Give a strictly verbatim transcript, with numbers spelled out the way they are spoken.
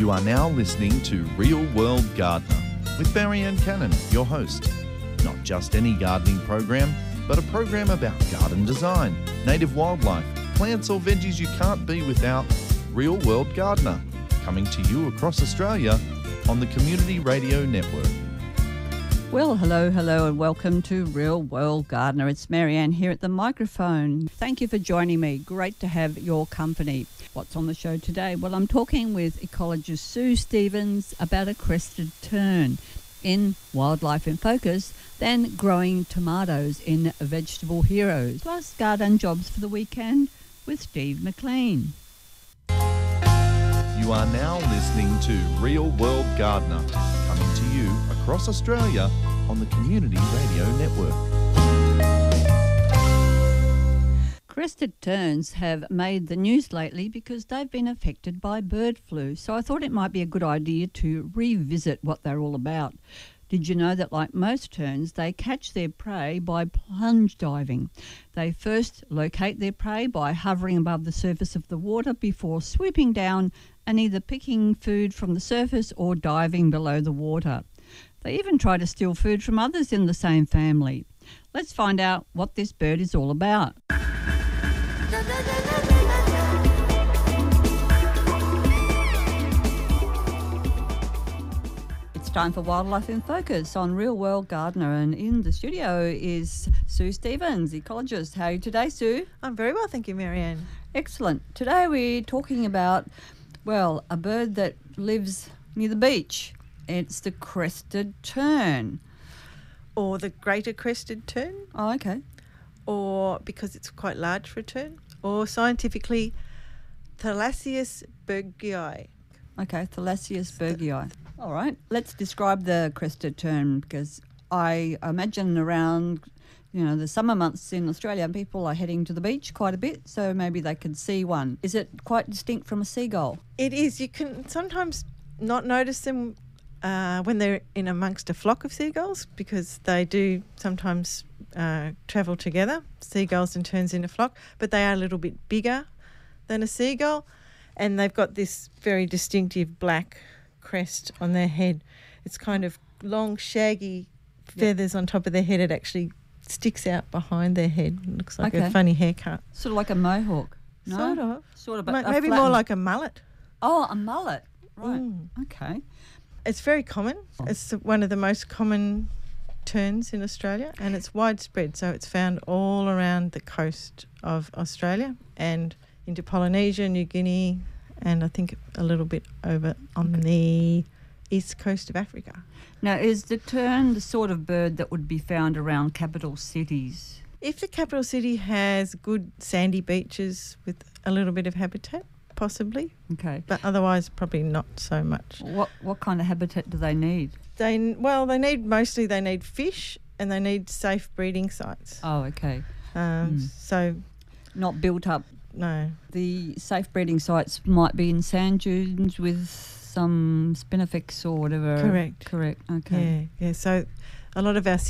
You are now listening to Real World Gardener with Marianne Cannon, your host. Not just any gardening program, but a program about garden design, native wildlife, plants or veggies you can't be without. Real World Gardener, coming to you across Australia on the Community Radio Network. Well, hello, hello, and welcome to Real World Gardener. It's Marianne here at the microphone. Thank you for joining me. Great to have your company. What's on the show today? Well, I'm talking with ecologist Sue Stevens about a crested tern in Wildlife in Focus, then growing tomatoes in Vegetable Heroes, plus garden jobs for the weekend with Steve McLean. You are now listening to Real World Gardener, coming to you across Australia on the Community Radio Network. Crested terns have made the news lately because they've been affected by bird flu, so I thought it might be a good idea to revisit what they're all about. Did you know that, like most terns, they catch their prey by plunge diving? They first locate their prey by hovering above the surface of the water before swooping down and either picking food from the surface or diving below the water. They even try to steal food from others in the same family. Let's find out what this bird is all about. It's time for Wildlife in Focus on Real World Gardener, and in the studio is Sue Stevens, ecologist. How are you today, Sue? I'm very well, thank you, Marianne. Excellent. Today we're talking about, well, a bird that lives near the beach. It's the crested tern. Or the greater crested tern, Oh, okay. or because it's quite large for a tern, or scientifically Thalassius bergii. Okay, Thalassius bergii. All right, let's describe the crested tern, because I imagine around, you know, the summer months in Australia, people are heading to the beach quite a bit, so maybe they could see one. Is it quite distinct from a seagull? It is. You can sometimes not notice them uh, when they're in amongst a flock of seagulls, because they do sometimes uh, travel together, seagulls and terns in a flock, but they are a little bit bigger than a seagull, and they've got this very distinctive black crest on their head. It's kind of long, shaggy feathers on top of their head. It actually sticks out behind their head. It looks like Okay. a funny haircut. Sort of like a mohawk. No? Sort of. Sort of. Ma- a Maybe flattened- more like a mullet. Oh, a mullet. Right. Mm. Okay. It's very common. It's one of the most common terns in Australia, and it's widespread. So it's found all around the coast of Australia and into Polynesia, New Guinea, and I think a little bit over on the east coast of Africa. Now, is the tern the sort of bird that would be found around capital cities? If the capital city has good sandy beaches with a little bit of habitat, possibly, Okay. but otherwise probably not so much. What what kind of habitat do they need? They well, they need mostly they need fish and they need safe breeding sites. Oh, okay. Um, Mm. So Not built up. no, The safe breeding sites might be in sand dunes with some spinifex or whatever. Correct. Correct. Okay. yeah, yeah. So a lot of our